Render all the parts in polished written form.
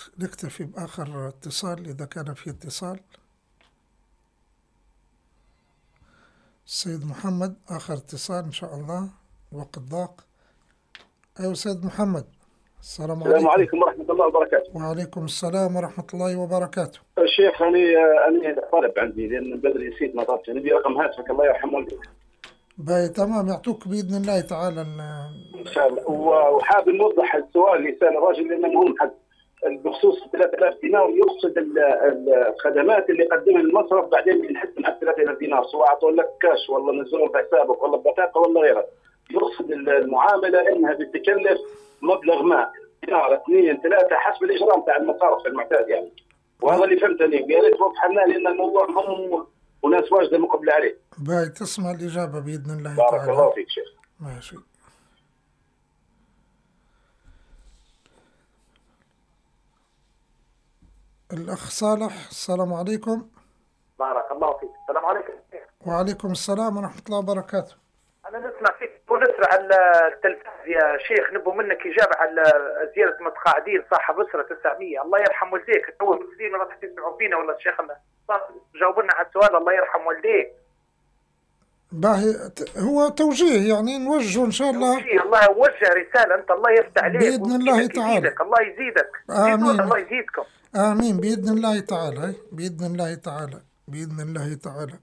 نكتفي بآخر اتصال إذا كان في اتصال. السيد محمد آخر اتصال إن شاء الله، الوقت ضاق. أيوة سيد محمد، السلام السلام عليكم. عليكم ورحمة الله وبركاته. وعليكم السلام ورحمة الله وبركاته. الشيخ أنا طالب عندي لأن بدري نسيت ما طلبت، نبي رقم هاتفك الله يرحم والديك. باي تمام، يعطوك بإذن الله تعالى إن شاء الله. وحاب نوضح السؤال اللي سأل الراجل لأنه مهم حد بخصوص 3000 دينار، يقصد الخدمات اللي قدمها المصرف بعدين بنحسب على 3000 دينار، سواء أعطوا لك كاش ولا نزلوا بحسابك ولا ببطاقة ولا غيرها. يقصد المعاملة إنها بتكلف مبلغ ما، دينار 2 3 حسب الإجرام تاع المصارف المعتاد يعني. وهذا اللي فهمتني، يا ريت توضح لنا لأن الموضوع مهم وناس واجدة مقبلة عليه. باي تسمع الإجابة بإذن الله بارك تعالى. الله فيك شيخ. ماشي. الأخ صالح، السلام عليكم. بارك الله فيك. السلام عليكم. وعليكم السلام ورحمة الله وبركاته. أنا نسمع فيك ونسمع على التلفاز يا شيخ، نبغى منك إجابة على زيارة متقاعدين صاحب أسرة 900. الله يرحم والديك، تو مسلمين ما راح تسمعوا فينا ولا الشيخ جاوبنا على السؤال. الله يرحم والديك. باهي، هو توجيه يعني نوجه إن شاء الله. الله وجه رسالة أنت، الله يفتح عليك بإذن الله تعالى. يزيدك. الله يزيدك. آمين. الله يزيدكم. آمين بإذن الله تعالى. بإذن الله تعالى. بإذن الله تعالى.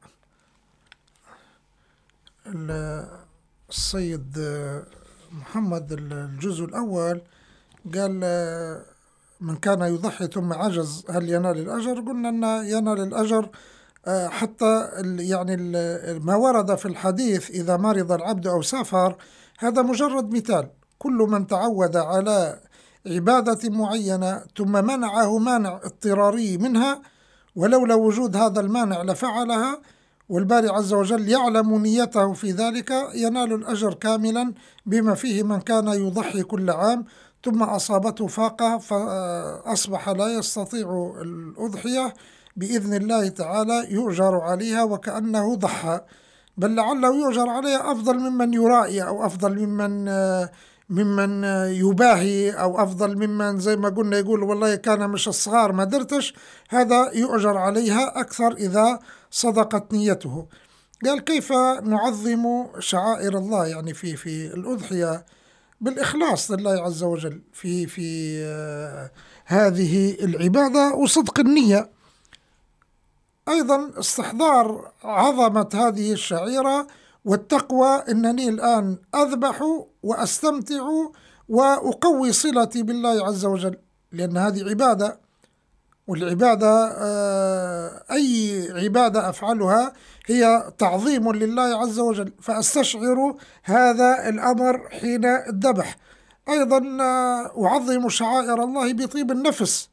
السيد محمد الجزء الأول قال من كان يضحي ثم عجز هل ينال الأجر؟ قلنا أن ينال الأجر حتى يعني ما ورد في الحديث إذا مرض العبد أو سافر، هذا مجرد مثال. كل من تعود على عبادة معينة ثم منعه مانع اضطراري منها، ولولا وجود هذا المانع لفعلها، والباري عز وجل يعلم نيته في ذلك، ينال الأجر كاملا بما فيه من كان يضحي كل عام ثم أصابته فاقة فأصبح لا يستطيع الأضحية، بإذن الله تعالى يؤجر عليها وكأنه ضحى، بل لعله يؤجر عليها أفضل ممن يرائي، أو أفضل ممن يباهي، أو أفضل ممن زي ما قلنا يقول والله كان مش الصغار ما درتش، هذا يؤجر عليها أكثر إذا صدقت نيته. قال كيف نعظم شعائر الله يعني في الأضحية بالإخلاص لله عز وجل في هذه العبادة وصدق النية. أيضا استحضار عظمة هذه الشعيرة والتقوى، أنني الآن أذبح وأستمتع وأقوي صلتي بالله عز وجل، لأن هذه عبادة، والعبادة أي عبادة أفعلها هي تعظيم لله عز وجل، فأستشعر هذا الأمر حين الذبح. أيضا أعظم شعائر الله بطيب النفس،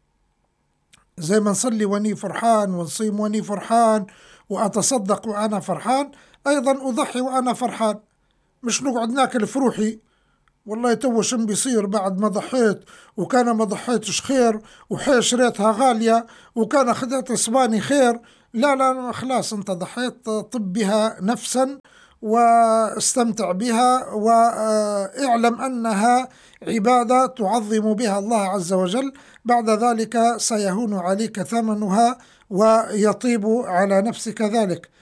زي ما نصلي واني فرحان، ونصيم واني فرحان، وأتصدق وأنا فرحان، أيضا أضحي وأنا فرحان. مش نقعد ناكل فروحي والله تو شن بيصير بعد ما ضحيت، وكان ما ضحيتش خير، وحيش ريتها غالية، وكان أخذت إسباني خير. لا لا، خلاص أنت ضحيت، طب بها نفسا واستمتع بها، واعلم أنها عبادة تعظم بها الله عز وجل، بعد ذلك سيهون عليك ثمنها ويطيب على نفسك ذلك.